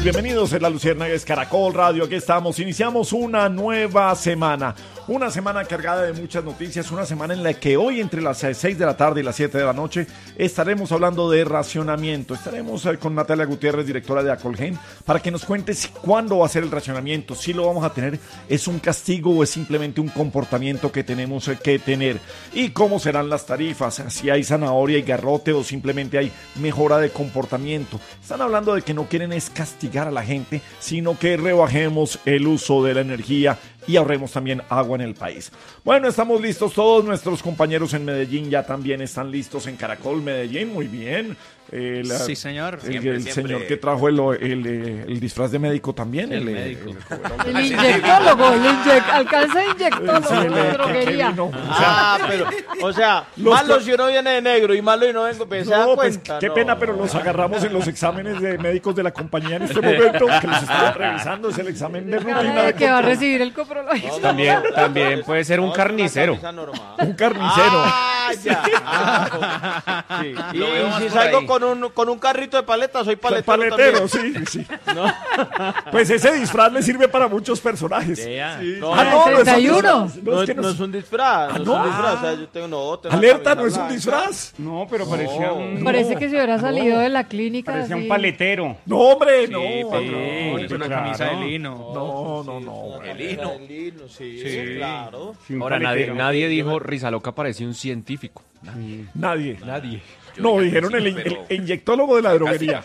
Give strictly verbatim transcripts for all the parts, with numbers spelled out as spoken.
bienvenidos en La Luciérnaga, es Caracol Radio, aquí estamos, iniciamos una nueva semana, una semana cargada de muchas noticias, una semana en la que hoy entre las seis de la tarde y las siete de la noche estaremos hablando de racionamiento, estaremos con Natalia Gutiérrez, directora de Acolgen, para que nos cuente si, cuándo va a ser el racionamiento, si lo vamos a tener, es un castigo o es simplemente un comportamiento que tenemos que tener, y cómo serán las tarifas, si hay zanahoria y garrote o simplemente hay mejora de comportamiento. Están hablando de que no quieren es castigar a la gente, sino que rebajemos el uso de la energía y ahorremos también agua en el país. Bueno, estamos listos, todos nuestros compañeros en Medellín ya también están listos en Caracol Medellín, muy bien. Eh, la, sí, señor. El, Siempre, el siempre. señor que trajo el, el, el, el disfraz de médico también. El, el médico. El, el, el inyectólogo, el inyect, alcanza inyectólogo, sí, el, la el, droguería. no, o sea, Ah, pero, o sea, malo si uno viene de negro y malo y no vengo, pues, se da no, pues, cuenta. qué no. pena, pero los agarramos en los exámenes de médicos de la compañía en este momento, que los están revisando, es el examen de rutina. Cara De de que va a control. recibir el coprológico. También, también puede ser un No, carnicero. es una camisa normal. Un carnicero. Ah, ya. Ah, sí. Y, Lo veo y más si por salgo ahí. con un, con un carrito de paleta, soy paletero, Paletero, también. sí, sí. Pues ese disfraz le sirve para muchos personajes. Vea. Sí. No, Ah, no, no es un treinta y uno. disfraz. No, No, es es, que no no es un disfraz, Ah, no, ¿no? es un disfraz. O sea, yo tengo, no, tengo una Alerta, no camisa es un blanca. disfraz. No, pero parecía un, Parece que se hubiera salido de la clínica. parecía un así. paletero. No, hombre, no. Sí, patrón, no, es una claro. camisa de lino. no, no, no. Una El hino. camisa de lino, sí, Sí. claro. Sí, un Ahora nadie, paletero. nadie dijo Rizaloca parecía un científico. Nadie. Nadie. No, Yo dijeron diría el, que sí, el pero- inyectólogo de la droguería.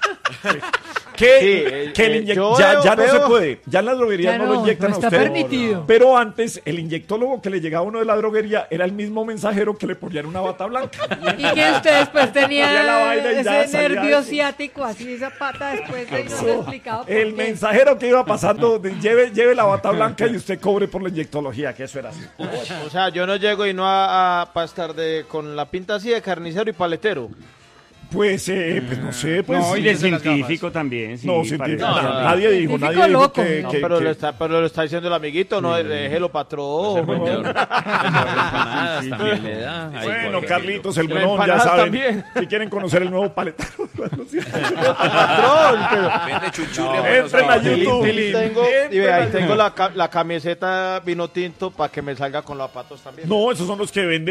Que, Sí, eh, que el eh, inyec- yo ya, veo- ya no se veo- puede. Ya en la droguería Ya no, no, lo inyectan no a está usted. permitido. Pero antes, el inyectólogo que le llegaba a uno de la droguería era el mismo mensajero que le ponían una bata blanca. Y que usted después Ponía la tenía vaina y ya ese salía nervio eso. ciático, así esa pata después de no le explicado por El qué. mensajero que iba pasando, de, lleve, lleve la bata blanca y usted cobre por la inyectología, que eso era así. O sea, yo no llego y no a, a para estar de, con la pinta así de carnicero y paletero. Pues, eh, pues no sé, pues. No, y sí. de se las científico también. Sí, No, parece. científico, No, na- no, no. nadie dijo, Científico nadie dijo loco. que, No, que- pero, que- lo está, pero lo está diciendo el amiguito, no, déjelo patrón. Vendedor, vendedor de empanadas también le da. Ahí Bueno, cualquier- Carlitos, el Y buenón, ya empanadas saben. también. Si quieren conocer el nuevo paletero. Patrón, pero... Vende chuchurria. No, pero entren a sabe. YouTube. Y tengo, y Entren ve, a ahí YouTube. tengo la, ca- la camiseta vino tinto para que me salga con los zapatos también. No, esos son los que venden.